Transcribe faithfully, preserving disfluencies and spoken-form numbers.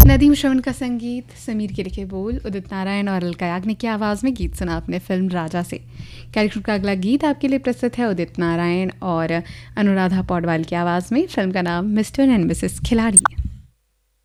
नदीम श्रवण का संगीत, समीर के लिखे बोल, उदित नारायण और अलका याग्निक की आवाज़ में गीत सुना आपने फिल्म राजा से। कार्यक्रम का अगला गीत आपके लिए प्रस्तुत है उदित नारायण और अनुराधा पौडवाल की आवाज़ में। फिल्म का नाम मिस्टर एंड मिसेस खिलाड़ी।